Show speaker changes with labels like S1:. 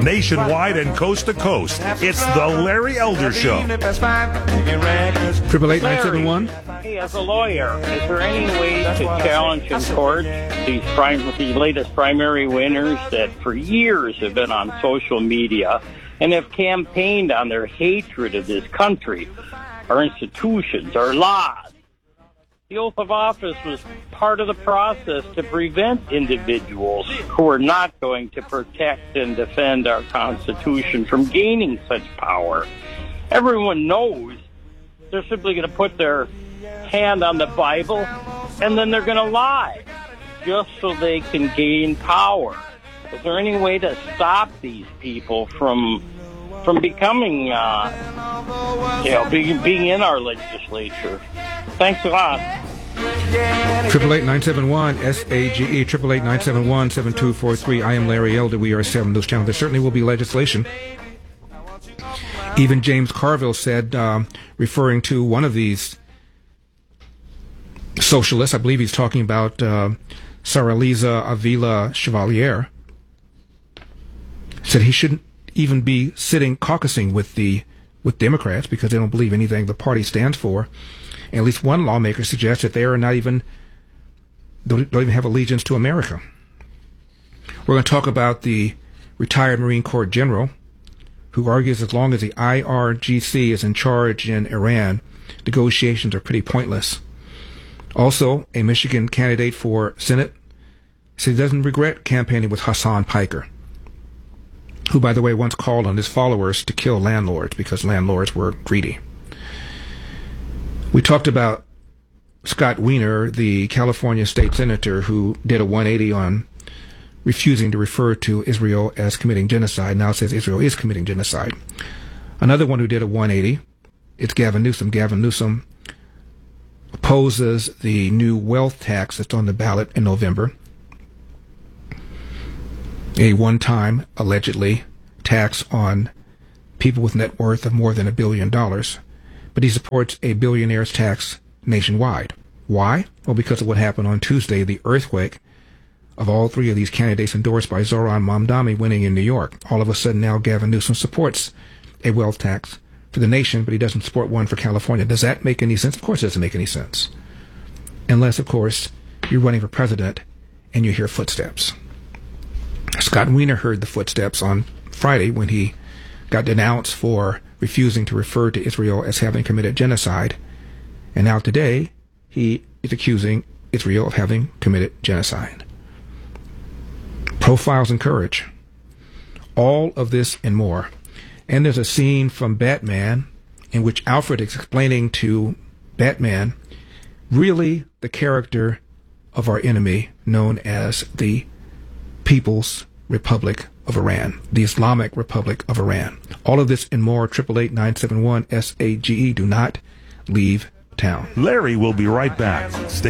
S1: nationwide and coast to coast. It's the Larry Elder Show.
S2: 888-971.
S3: Hey, as a lawyer, is there any way to challenge in court these latest primary winners that for years have been on social media and have campaigned on their hatred of this country, our institutions, our laws? The oath of office was part of the process to prevent individuals who are not going to protect and defend our Constitution from gaining such power. Everyone knows they're simply going to put their hand on the Bible and then they're going to lie just so they can gain power. Is there any way to stop these people from becoming, being in our legislature? Thanks a lot.
S2: 888-971-SAGE, 888-971-7243. I am Larry Elder. We are 7 News Channel. There certainly will be legislation. Even James Carville said, referring to one of these socialists, I believe he's talking about Saraliza Avila Chevalier, said he shouldn't even be caucusing with Democrats because they don't believe anything the party stands for. And at least one lawmaker suggests that they are don't even have allegiance to America. We're going to talk about the retired Marine Corps general who argues as long as the IRGC is in charge in Iran, negotiations are pretty pointless. Also, a Michigan candidate for Senate said he doesn't regret campaigning with Hassan Piker, who, by the way, once called on his followers to kill landlords because landlords were greedy. We talked about Scott Wiener, the California state senator who did a 180 on refusing to refer to Israel as committing genocide. Now says Israel is committing genocide. Another one who did a 180, it's Gavin Newsom. Gavin Newsom opposes the new wealth tax that's on the ballot in November, a one-time, allegedly, tax on people with net worth of more than $1 billion. But he supports a billionaire's tax nationwide. Why? Well, because of what happened on Tuesday, the earthquake of all three of these candidates endorsed by Zohran Mamdani winning in New York. All of a sudden now Gavin Newsom supports a wealth tax for the nation, but he doesn't support one for California. Does that make any sense? Of course it doesn't make any sense. Unless, of course, you're running for president and you hear footsteps. Scott Wiener heard the footsteps on Friday when he got denounced for refusing to refer to Israel as having committed genocide. And now today, he is accusing Israel of having committed genocide. Profiles in courage. All of this and more. And there's a scene from Batman in which Alfred is explaining to Batman really the character of our enemy known as the People's Republic of Iran, the Islamic Republic of Iran. All of this and more, 888-971-SAGE. Do not leave town.
S1: Larry will be right back. Stay